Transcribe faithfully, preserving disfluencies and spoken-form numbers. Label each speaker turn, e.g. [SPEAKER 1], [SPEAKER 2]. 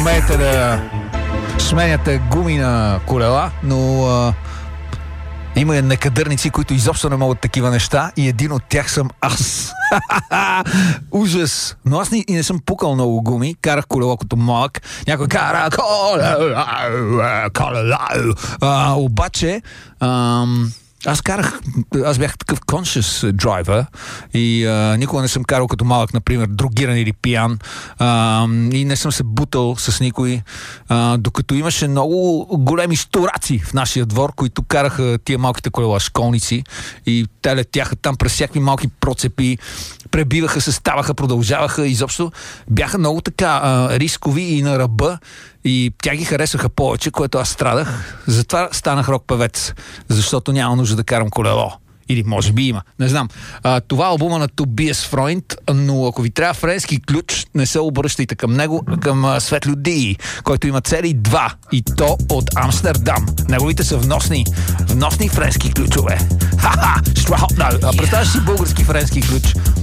[SPEAKER 1] умеете да сменяте гуми на колела, но а, има некадърници, които изобщо не могат такива неща и един от тях съм аз. Ужас! Но аз не, и не съм пукал много гуми, карах колело като малък. Някой кара колело. А, обаче ам, аз карах, аз бях такъв conscious driver и а, никога не съм карал като малък, например, другиран или пиян, а, и не съм се бутал с никой, а, докато имаше много големи стораци в нашия двор, които караха тия малките колела, школници, и те летяха там през всякакви малки процепи, пребиваха се, ставаха, продължаваха, изобщо бяха много така а, рискови и на ръба, и тя ги харесваха повече, което аз страдах. Затова станах рок-певец, защото няма нужда да карам колело. Или може би има, не знам. А, това е албума на Тобиас Фройнд, но ако ви трябва френски ключ, не се обръщайте към него, а към а, Светлю Ди, който има цели два, и то от Амстердам. Неговите са вносни, вносни френски ключове. Ха-ха! А представяш си български френски ключ?